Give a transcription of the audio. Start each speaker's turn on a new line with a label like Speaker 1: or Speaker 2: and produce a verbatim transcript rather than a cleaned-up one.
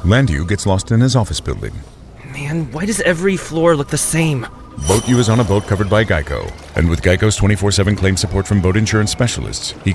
Speaker 1: Landu gets lost in his office building.
Speaker 2: Man, why does every floor look the same?
Speaker 1: Boat U is on a boat covered by Geico. And with Geico's twenty-four seven claim support from boat insurance specialists, he